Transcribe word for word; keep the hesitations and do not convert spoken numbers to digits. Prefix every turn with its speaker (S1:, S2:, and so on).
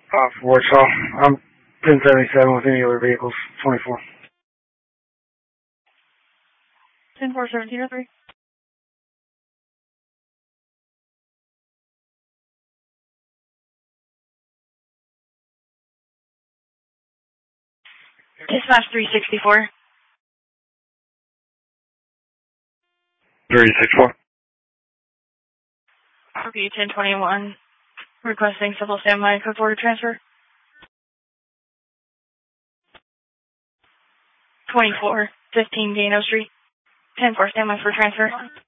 S1: Uh, for Warsaw. I'm ten seventy-seven with any other vehicles. twenty-four.
S2: ten four seventeen oh three. Dispatch three sixty-four.
S1: three sixty-four.
S2: Okay, ten twenty-one. Requesting civil standby code order transfer. twenty-four fifteen Dano Street. ten four standby for transfer.